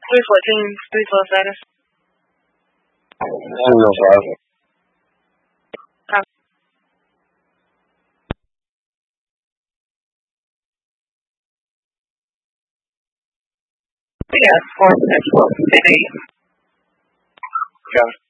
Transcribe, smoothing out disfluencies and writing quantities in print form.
314 status. No, 5. Yeah, 4 6 10 8. Copy.